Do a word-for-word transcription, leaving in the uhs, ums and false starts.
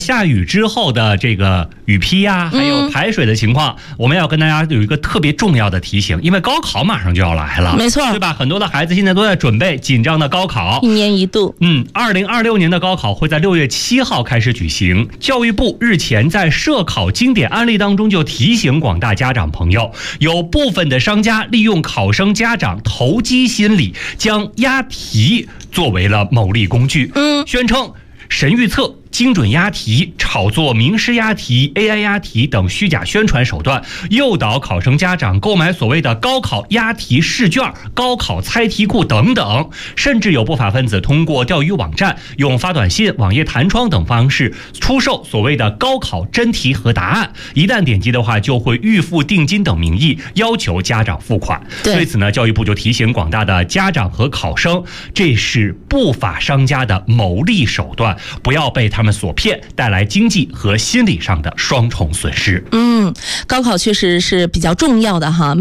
下雨之后的这个雨披呀、啊，还有排水的情况、嗯，我们要跟大家有一个特别重要的提醒，因为高考马上就要来了， 没错， 对吧？很多的孩子现在都在准备紧张的高考， 一年一度。 嗯，二零二六年的高考会在六月七号开始举行。教育部日前在涉考经典案例当中就提醒广大家长朋友，有部分的商家利用考生家长投机心理，将押题作为了牟利工具，嗯，宣称神预测、精准押题、炒作名师押题、A I 押题等虚假宣传手段，诱导考生家长购买所谓的高考押题试卷、高考猜题库等等，甚至有不法分子通过钓鱼网站、用发短信、网页弹窗等方式出售所谓的高考真题和答案，一旦点击的话，就会预付定金等名义要求家长付款。对此呢，教育部就提醒广大的家长和考生，这是不法商家的牟利手段，不要被他们所骗，带来经济和心理上的双重损失。 嗯，高考确实是比较重要的哈。